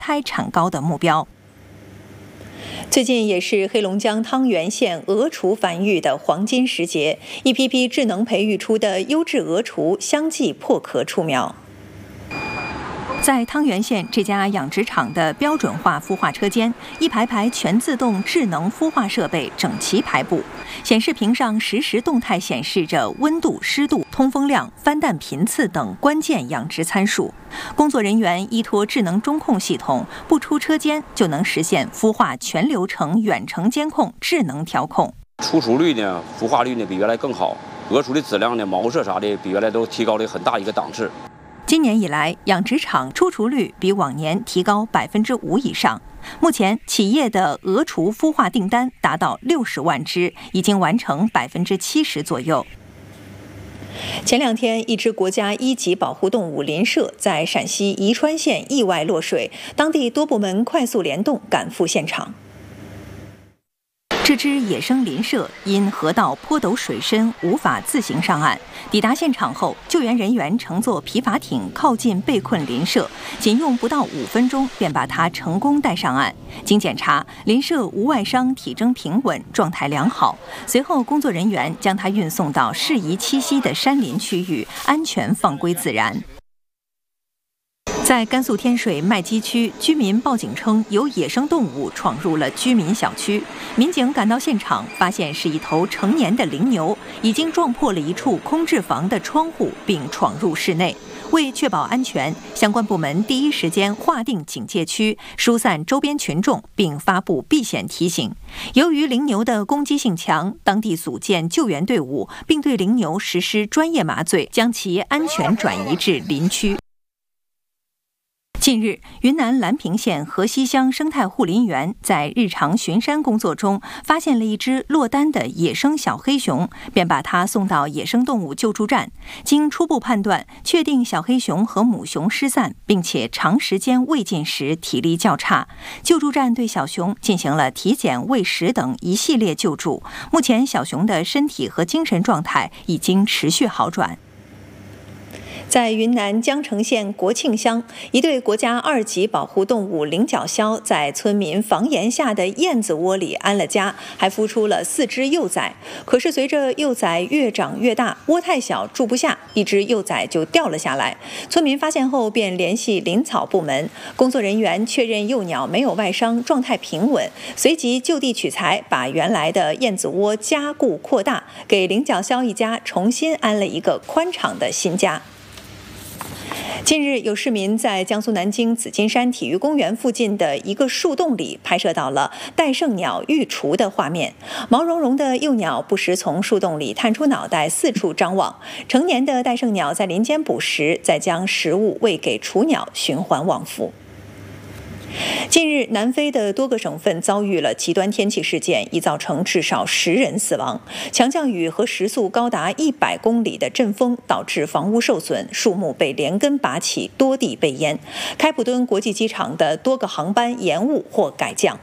胎产高的目标。 最近也是黑龙江汤原县鹅雏繁育的黄金时节，一批批智能培育出的优质鹅雏相继破壳出苗。 在汤原县这家养殖场的标准化孵化车间，一排排全自动智能孵化设备整齐排布，显示屏上实时动态显示着温度、湿度、通风量、翻蛋频次等关键养殖参数。工作人员依托智能中控系统，不出车间就能实现孵化全流程远程监控、智能调控。 出雏率呢、孵化率呢比原来更好，鹅雏的质量呢、毛色啥的比原来都提高了很大一个档次。 今年以来，养殖场出雏率比往年提高5%以上。目前，企业的鹅雏孵化订单达到60万只，已经完成70%左右。 前2天，一只国家1级保护动物林麝在陕西宜川县意外落水，当地多部门快速联动赶赴现场。 这只野生林麝因河道坡陡水深，无法自行上岸。抵达现场后，救援人员乘坐皮筏艇靠近被困林麝，仅用不到5分钟便把它成功带上岸。经检查，林麝无外伤，体征平稳，状态良好。随后，工作人员将它运送到适宜栖息的山林区域，安全放归自然。在甘肃天水麦积区，居民报警称有野生动物闯入了居民小区。民警赶到现场，发现是一头成年的羚牛，已经撞破了一处空置房的窗户，并闯入室内。为确保安全，相关部门第一时间划定警戒区，疏散周边群众，并发布避险提醒。由于羚牛的攻击性强，当地组建救援队伍，并对羚牛实施专业麻醉，将其安全转移至林区。近日，云南兰平县河西乡生态护林员在日常巡山工作中发现了一只落单的野生小黑熊，便把它送到野生动物救助站。经初步判断，确定小黑熊和母熊失散，并且长时间未进食，体力较差。救助站对小熊进行了体检、喂食等一系列救助。目前，小熊的身体和精神状态已经持续好转。 在云南江城县国庆乡，一对国家2级保护动物领角鸮在村民房檐下的燕子窝里安了家，还孵出了4只幼崽。可是随着幼崽越长越大，窝太小住不下，一只幼崽就掉了下来。村民发现后便联系林草部门，工作人员确认幼鸟没有外伤，状态平稳，随即就地取材，把原来的燕子窝加固扩大，给领角鸮一家重新安了一个宽敞的新家。近日，有市民在江苏南京紫金山体育公园附近的一个树洞里拍摄到了戴胜鸟育雏的画面。毛茸茸的幼鸟不时从树洞里探出脑袋，四处张望。成年的戴胜鸟在林间捕食，再将食物喂给雏鸟，循环往复。近日，南非的多个省份遭遇了极端天气事件，已造成至少10人死亡。强降雨和时速高达100公里的阵风导致房屋受损，树木被连根拔起，多地被淹。开普敦国际机场的多个航班延误或改降。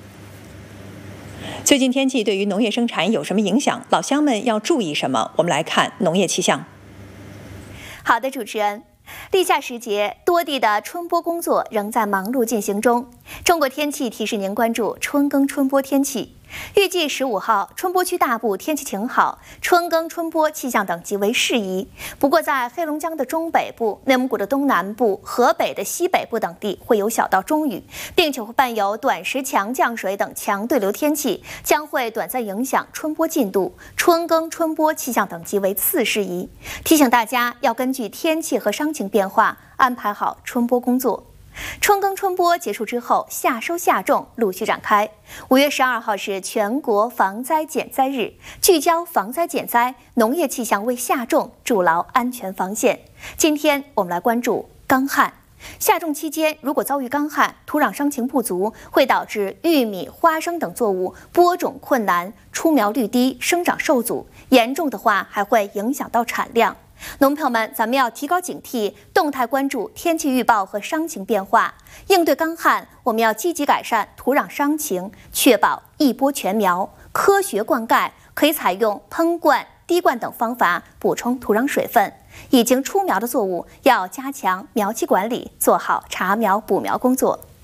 最近天气对于农业生产有什么影响？老乡们要注意什么？我们来看农业气象。 好的，主持人。立夏时节，多地的春播工作仍在忙碌进行中。中国天气提示您关注春耕春播天气。预计15号，春播区大部天气晴好，春耕春播气象等级为适宜。不过，在黑龙江的中北部、内蒙古的东南部、河北的西北部等地会有小到中雨，并且会伴有短时强降水等强对流天气，将会短暂影响春播进度。春耕春播气象等级为次适宜。提醒大家要根据天气和伤情变化安排好春播工作。春耕春播结束之后，夏收夏种陆续展开。5月12号是全国防灾减灾日，聚焦防灾减灾，农业气象为夏种筑牢安全防线。今天我们来关注干旱。夏种期间，如果遭遇干旱，土壤伤情不足，会导致玉米、花生等作物播种困难、出苗率低、生长受阻，严重的话还会影响到产量。农朋友们，咱们要提高警惕，动态关注天气预报和伤情变化。应对干旱，我们要积极改善土壤伤情，确保一播全苗。科学灌溉可以采用喷灌、滴灌等方法补充土壤水分。已经出苗的作物要加强苗期管理，做好查苗补苗工作。